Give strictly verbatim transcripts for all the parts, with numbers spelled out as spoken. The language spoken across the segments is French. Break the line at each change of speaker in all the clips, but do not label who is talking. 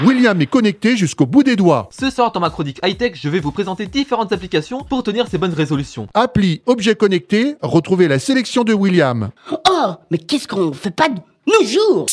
William est connecté jusqu'au bout des doigts.
Ce soir dans ma chronique high-tech, je vais vous présenter différentes applications pour tenir ces bonnes résolutions.
Appli Objet connecté, retrouvez la sélection de William.
Oh, mais qu'est-ce qu'on fait pas de nos jours?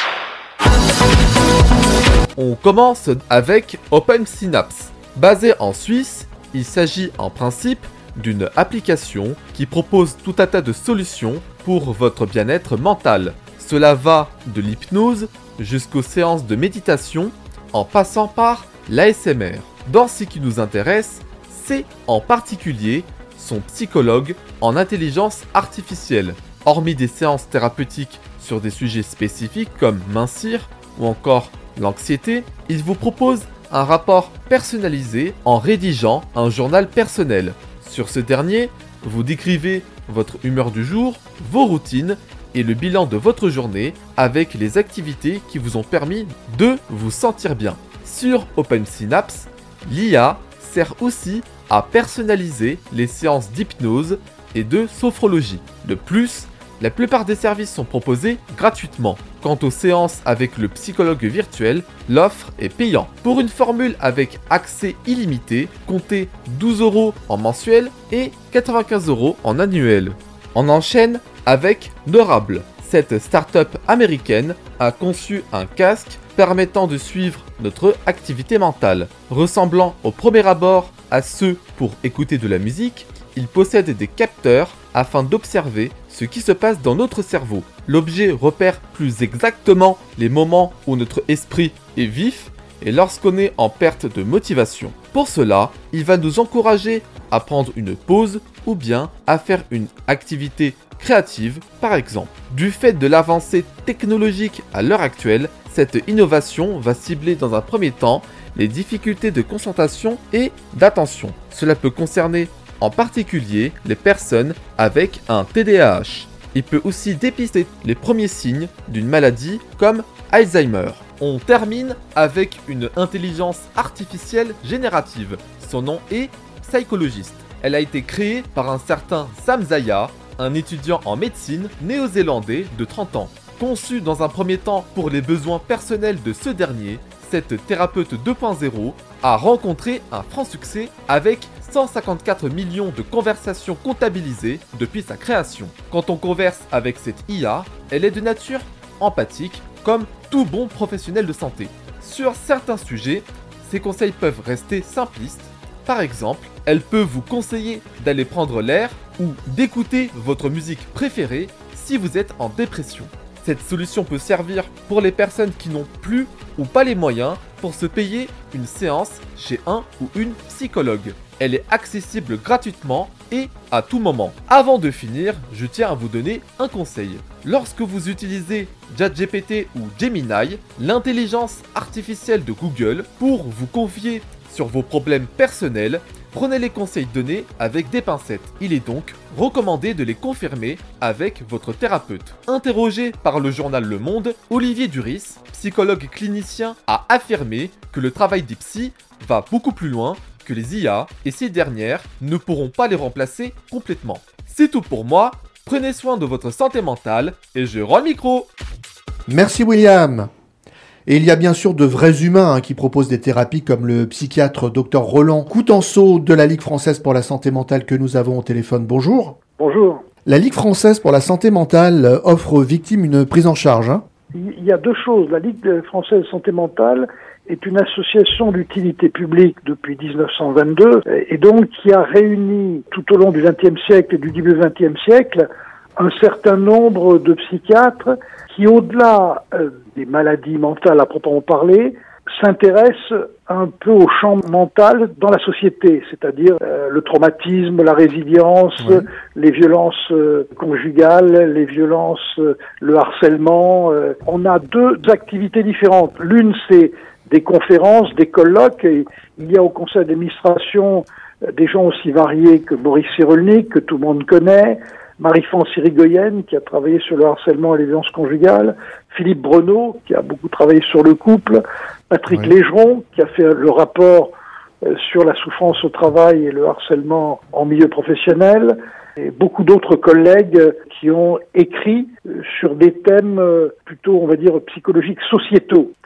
On commence avec OpenSynapse. Basé en Suisse, il s'agit en principe d'une application qui propose tout un tas de solutions pour votre bien-être mental. Cela va de l'hypnose jusqu'aux séances de méditation en passant par l'A S M R. Dans ce qui nous intéresse, c'est en particulier son psychologue en intelligence artificielle. Hormis des séances thérapeutiques sur des sujets spécifiques comme mincir ou encore l'anxiété, il vous propose un rapport personnalisé en rédigeant un journal personnel. Sur ce dernier, vous décrivez votre humeur du jour, vos routines et le bilan de votre journée avec les activités qui vous ont permis de vous sentir bien. Sur OpenSynapse, l'I A sert aussi à personnaliser les séances d'hypnose et de sophrologie. De plus, la plupart des services sont proposés gratuitement. Quant aux séances avec le psychologue virtuel, l'offre est payante. Pour une formule avec accès illimité, comptez douze euros en mensuel et quatre-vingt-quinze euros en annuel. On enchaîne avec Neurable. Cette start-up américaine a conçu un casque permettant de suivre notre activité mentale. Ressemblant au premier abord à ceux pour écouter de la musique, il possède des capteurs afin d'observer ce qui se passe dans notre cerveau. L'objet repère plus exactement les moments où notre esprit est vif et lorsqu'on est en perte de motivation. Pour cela, il va nous encourager à prendre une pause ou bien à faire une activité créative, par exemple. Du fait de l'avancée technologique à l'heure actuelle, cette innovation va cibler dans un premier temps les difficultés de concentration et d'attention. Cela peut concerner en particulier les personnes avec un T D A H. Il peut aussi dépister les premiers signes d'une maladie comme Alzheimer. On termine avec une intelligence artificielle générative. Son nom est Psychologist. Elle a été créée par un certain Sam Zaya, un étudiant en médecine néo-zélandais de trente ans. Conçue dans un premier temps pour les besoins personnels de ce dernier, cette thérapeute deux point zéro a rencontré un franc succès avec cent cinquante-quatre millions de conversations comptabilisées depuis sa création. Quand on converse avec cette I A, elle est de nature empathique comme tout bon professionnel de santé. Sur certains sujets, ses conseils peuvent rester simplistes. Par exemple, elle peut vous conseiller d'aller prendre l'air ou d'écouter votre musique préférée si vous êtes en dépression. Cette solution peut servir pour les personnes qui n'ont plus ou pas les moyens pour se payer une séance chez un ou une psychologue. Elle est accessible gratuitement et à tout moment. Avant de finir, je tiens à vous donner un conseil. Lorsque vous utilisez ChatGPT ou Gemini, l'intelligence artificielle de Google, pour vous confier sur vos problèmes personnels, prenez les conseils donnés avec des pincettes. Il est donc recommandé de les confirmer avec votre thérapeute. Interrogé par le journal Le Monde, Olivier Duris, psychologue clinicien, a affirmé que le travail des psys va beaucoup plus loin que les I A et ces dernières ne pourront pas les remplacer complètement. C'est tout pour moi, prenez soin de votre santé mentale et je rends le micro.
Merci William. Et il y a bien sûr de vrais humains hein, qui proposent des thérapies comme le psychiatre docteur Roland Coutenceau de la Ligue française pour la santé mentale que nous avons au téléphone. Bonjour.
Bonjour.
La Ligue française pour la santé mentale offre aux victimes une prise en charge. Hein.
Il y a deux choses. La Ligue française de santé mentale est une association d'utilité publique depuis dix-neuf cent vingt-deux et donc qui a réuni tout au long du vingtième siècle et du début du vingtième siècle un certain nombre de psychiatres qui, au-delà euh, des maladies mentales à proprement parler, s'intéressent un peu au champ mental dans la société, c'est-à-dire euh, le traumatisme, la résilience, oui. les violences euh, conjugales, les violences, euh, le harcèlement. Euh. On a deux activités différentes. L'une, c'est des conférences, des colloques, et il y a au conseil d'administration euh, des gens aussi variés que Boris Cyrulnik, que tout le monde connaît, Marie-France Irigoyen, qui a travaillé sur le harcèlement et les violences conjugales, Philippe Breneau, qui a beaucoup travaillé sur le couple, Patrick oui. Légeron, qui a fait le rapport euh, sur la souffrance au travail et le harcèlement en milieu professionnel, et beaucoup d'autres collègues qui ont écrit sur des thèmes plutôt, on va dire, psychologiques sociétaux.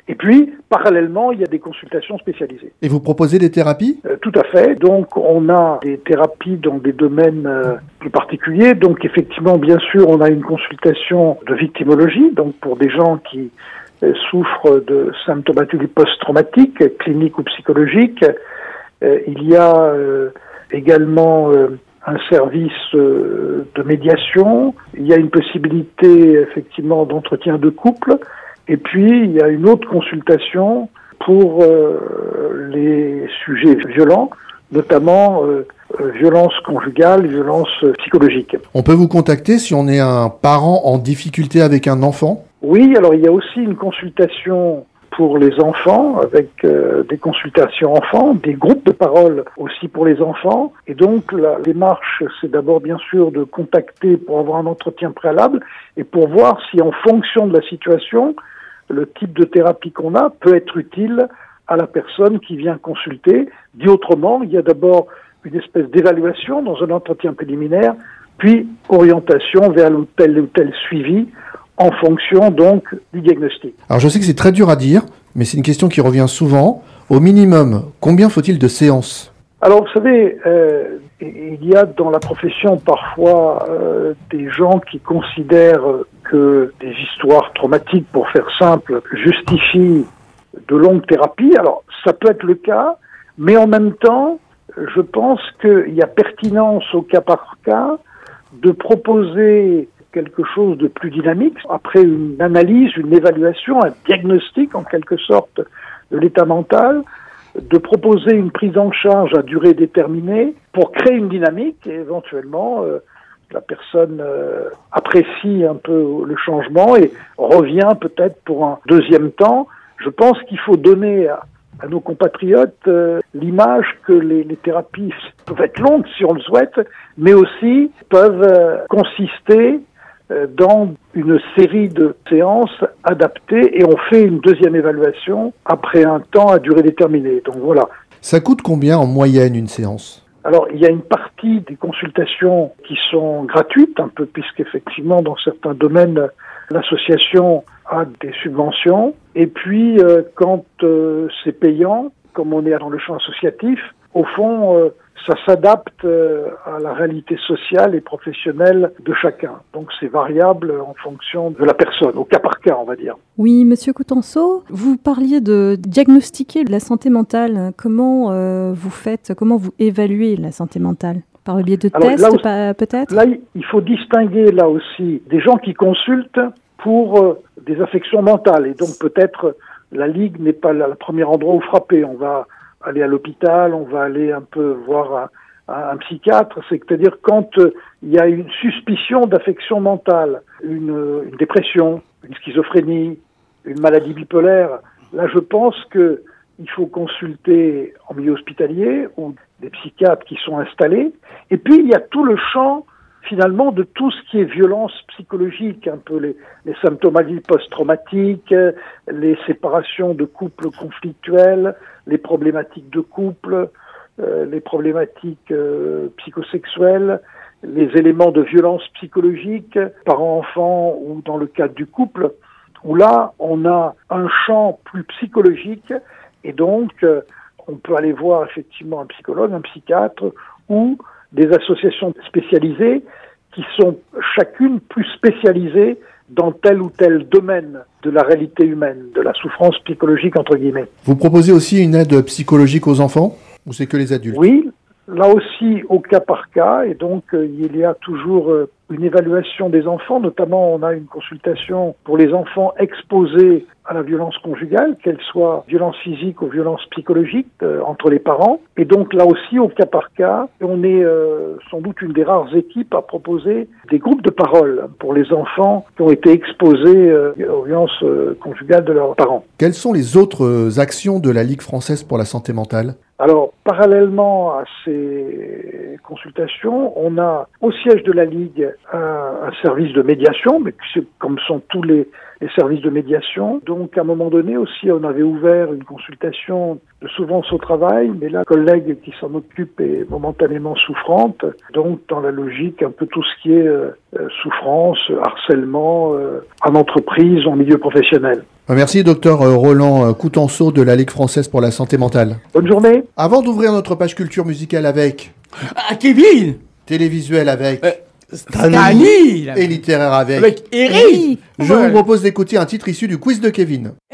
Et puis, parallèlement, il y a des consultations spécialisées.
Et vous proposez des thérapies ?
euh, Tout à fait. Donc, on a des thérapies dans des domaines euh, plus particuliers. Donc, effectivement, bien sûr, on a une consultation de victimologie, donc pour des gens qui euh, souffrent de symptomatologie post-traumatique, clinique ou psychologique. Euh, il y a euh, également euh, un service euh, de médiation. Il y a une possibilité, effectivement, d'entretien de couple. Et puis, il y a une autre consultation pour euh, les sujets violents, notamment euh, euh, violences conjugales, violences psychologiques.
On peut vous contacter si on est un parent en difficulté avec un enfant ?
Oui, alors il y a aussi une consultation pour les enfants, avec euh, des consultations enfants, des groupes de parole aussi pour les enfants. Et donc, la démarche, c'est d'abord, bien sûr, de contacter pour avoir un entretien préalable et pour voir si, en fonction de la situation, le type de thérapie qu'on a peut être utile à la personne qui vient consulter. Dit autrement, il y a d'abord une espèce d'évaluation dans un entretien préliminaire, puis orientation vers tel ou tel suivi en fonction donc du diagnostic.
Alors je sais que c'est très dur à dire, mais c'est une question qui revient souvent. Au minimum, combien faut-il de séances ?
Alors vous savez, euh, il y a dans la profession parfois euh, des gens qui considèrent que des histoires traumatiques, pour faire simple, justifient de longues thérapies. Alors ça peut être le cas, mais en même temps, je pense qu'il y a pertinence au cas par cas de proposer quelque chose de plus dynamique, après une analyse, une évaluation, un diagnostic en quelque sorte de l'état mental, de proposer une prise en charge à durée déterminée pour créer une dynamique et éventuellement euh, la personne euh, apprécie un peu le changement et revient peut-être pour un deuxième temps. Je pense qu'il faut donner à, à nos compatriotes euh, l'image que les, les thérapies peuvent être longues si on le souhaite, mais aussi peuvent euh, consister dans une série de séances adaptées et on fait une deuxième évaluation après un temps à durée déterminée. Donc voilà.
Ça coûte combien en moyenne une séance ?
Alors il y a une partie des consultations qui sont gratuites, un peu puisqu'effectivement dans certains domaines l'association a des subventions. Et puis euh, quand euh, c'est payant, comme on est dans le champ associatif, au fond euh, ça s'adapte à la réalité sociale et professionnelle de chacun. Donc c'est variable en fonction de la personne, au cas par cas, on va dire.
Oui, Monsieur Coutanceau, vous parliez de diagnostiquer la santé mentale. Comment euh, vous faites, comment vous évaluez la santé mentale ? Par le biais de
Alors,
tests,
là où,
pas, peut-être ?
Là, il faut distinguer là aussi des gens qui consultent pour euh, des affections mentales. Et donc peut-être la Ligue n'est pas le premier endroit où frapper. On va aller à l'hôpital, on va aller un peu voir un, un, un psychiatre, c'est-à-dire quand euh, il y a une suspicion d'affection mentale, une, une dépression, une schizophrénie, une maladie bipolaire, là je pense que il faut consulter en milieu hospitalier ou des psychiatres qui sont installés. Et puis il y a tout le champ finalement de tout ce qui est violence psychologique, un peu les, les symptomatiques post-traumatiques, les séparations de couples conflictuels, les problématiques de couple, euh, les problématiques euh, psychosexuelles, les éléments de violence psychologique, parents-enfants ou dans le cadre du couple, où là, on a un champ plus psychologique et donc euh, on peut aller voir effectivement un psychologue, un psychiatre ou des associations spécialisées qui sont chacune plus spécialisées dans tel ou tel domaine de la réalité humaine, de la souffrance psychologique entre guillemets.
Vous proposez aussi une aide psychologique aux enfants ou c'est que les adultes ?
Oui, là aussi au cas par cas et donc euh, il y a toujours euh, une évaluation des enfants, notamment on a une consultation pour les enfants exposés à la violence conjugale, qu'elle soit violence physique ou violence psychologique euh, entre les parents. Et donc là aussi, au cas par cas, on est euh, sans doute une des rares équipes à proposer des groupes de parole pour les enfants qui ont été exposés euh, aux violences euh, conjugales de leurs parents.
Quelles sont les autres actions de la Ligue française pour la santé mentale ?
Alors, parallèlement à ces consultations, on a au siège de la Ligue un, un service de médiation, mais comme sont tous les, les services de médiation. Donc, à un moment donné aussi, on avait ouvert une consultation de souffrance au travail, mais la collègue qui s'en occupe est momentanément souffrante. Donc, dans la logique, un peu tout ce qui est euh, souffrance, harcèlement, euh, en entreprise, en milieu professionnel.
Merci, docteur Roland Coutenceau de la Ligue française pour la santé mentale.
Bonne journée.
Avant d'ouvrir notre page culture musicale avec...
Ah, Kevin.
Télévisuel avec...
Euh, Stanley.
Et littéraire avec...
Avec Eric.
Je vous propose d'écouter un titre issu du quiz de Kevin.